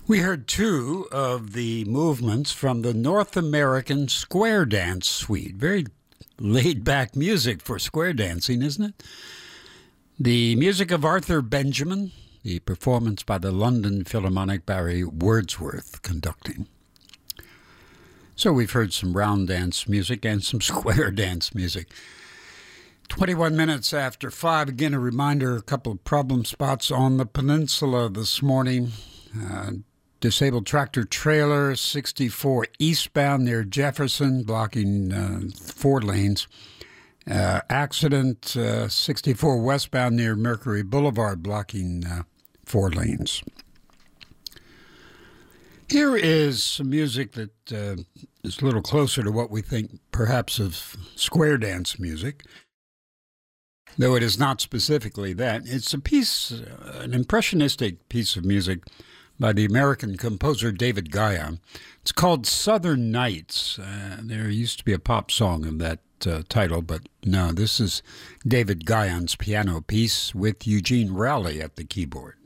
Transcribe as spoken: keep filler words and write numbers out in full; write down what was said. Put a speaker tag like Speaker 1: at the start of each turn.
Speaker 1: We heard two of the movements from the North American Square Dance Suite. Very laid-back music for square dancing, isn't it? The music of Arthur Benjamin, the performance by the London Philharmonic, Barry Wordsworth conducting. So we've heard some round dance music and some square dance music. twenty-one minutes after five. Again, a reminder, a couple of problem spots on the peninsula this morning. Uh, disabled tractor trailer, sixty-four eastbound near Jefferson, blocking uh, four lanes. Uh, accident, uh, sixty-four westbound near Mercury Boulevard, blocking uh, four lanes. Here is some music that uh, is a little closer to what we think perhaps of square dance music, though it is not specifically that. It's a piece, uh, an impressionistic piece of music by the American composer David Gaia. It's called Southern Nights. Uh, there used to be a pop song of that uh, title, but no, this is David Gaia's piano piece with Eugene Rowley at the keyboard.